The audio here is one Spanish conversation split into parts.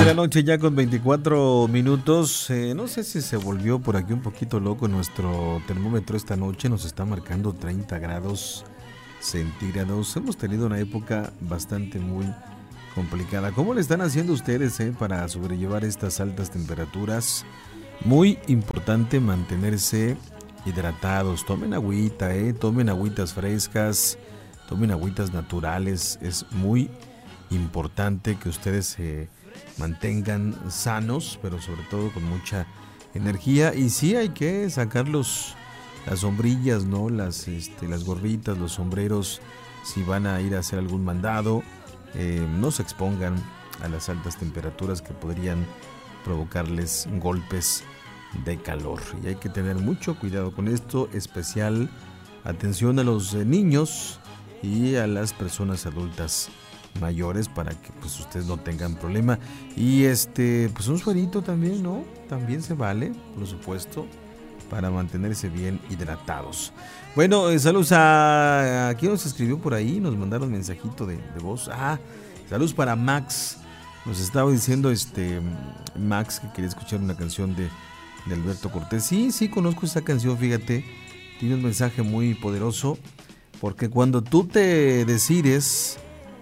de la noche ya con 24 minutos. No sé si se volvió por aquí un poquito loco nuestro termómetro esta noche. Nos está marcando 30 grados centígrados. Hemos tenido una época bastante muy complicada. ¿Cómo le están haciendo ustedes para sobrellevar estas altas temperaturas? Muy importante mantenerse hidratados. Tomen agüita, tomen agüitas frescas, tomen agüitas naturales. Es muy importante que ustedes se mantengan sanos, pero sobre todo con mucha energía. Y sí hay que sacar las sombrillas, ¿no? Las gorritas, los sombreros, si van a ir a hacer algún mandado. No se expongan a las altas temperaturas que podrían provocarles golpes de calor. Y hay que tener mucho cuidado con esto, especial atención a los niños y a las personas adultas mayores para que pues ustedes no tengan problema. Y pues un suerito también, ¿no? También se vale, por supuesto, para mantenerse bien hidratados. Bueno, saludos a ¿quién nos escribió por ahí? Nos mandaron mensajito de voz. Saludos para Max. Nos estaba diciendo Max que quería escuchar una canción de Alberto Cortés. Sí, conozco esa canción, fíjate. Tiene un mensaje muy poderoso, porque cuando tú te decides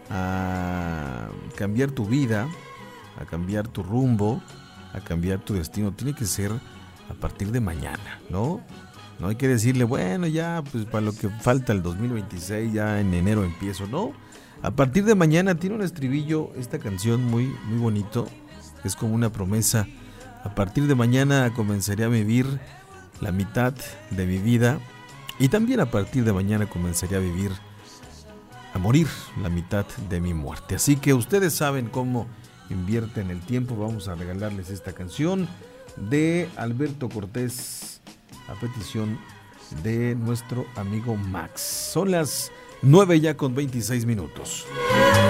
a cambiar tu vida, a cambiar tu rumbo, a cambiar tu destino, tiene que ser a partir de mañana, ¿no? No hay que decirle, bueno, ya, pues para lo que falta el 2026, ya en enero empiezo, ¿no? A partir de mañana. Tiene un estribillo esta canción muy, muy bonito, es como una promesa. A partir de mañana comenzaré a vivir la mitad de mi vida, y también a partir de mañana comenzaré a morir la mitad de mi muerte. Así que ustedes saben cómo invierten el tiempo. Vamos a regalarles esta canción de Alberto Cortés a petición de nuestro amigo Max. Son las 9 ya con 26 minutos.